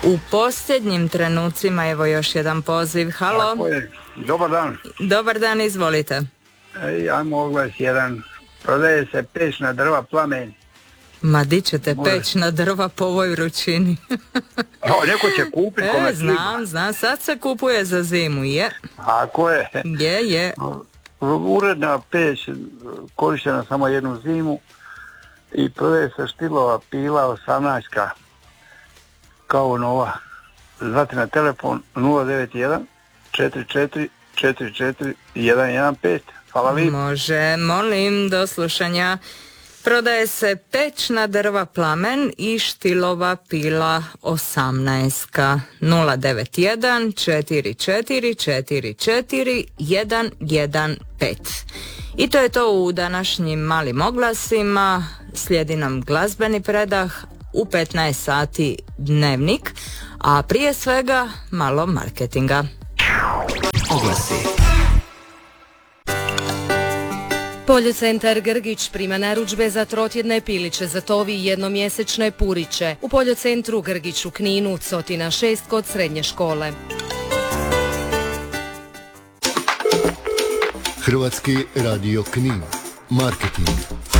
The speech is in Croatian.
u posljednjim trenucima. Evo još jedan poziv. Halo. Tako je. Dobar dan. Dobar dan, izvolite. Ajmo oglas jedan. Prodaje se peć na drva Plamen. Ma di ćete peć na drva po ovoj vrućini? Neko će kupiti. Znam, sad se kupuje za zimu, je. Ako je. Je. Uredna peć, korištena samo jednu zimu i prodaje se Štilova pila 18-ka kao nova. Zvati na telefon 091 44 44 115. Hvala vi. Može, molim, do slušanja. Prodaje se pečna drva Plamen i Štilova pila 18. 091 44 44 115. I to je to u današnjim malim oglasima. Slijedi nam glazbeni predah, u 15 sati dnevnik, a prije svega malo marketinga. Oglasi. Poljocentar Grgić prima narudžbe za trotjedne piliće za tovi i jednomjesečne puriće. U Poljocentru Grgić u Kninu, Cotina 6 kod srednje škole. Hrvatski radio Knin. Marketing.